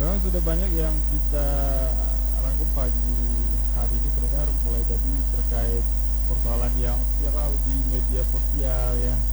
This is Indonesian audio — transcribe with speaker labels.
Speaker 1: Memang sudah banyak yang kita rangkum pagi hari ini pendengar, mulai tadi terkait persoalan yang viral di media sosial ya,